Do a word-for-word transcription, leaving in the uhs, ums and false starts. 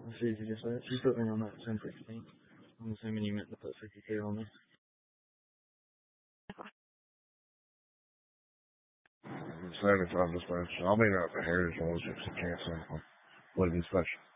That's easy to say. She put me on that ten fifteen. I'm assuming you meant to put fifty K on me. seventy-five dispatch. I'll be out for Heritage Lodge if she can't. Would be special.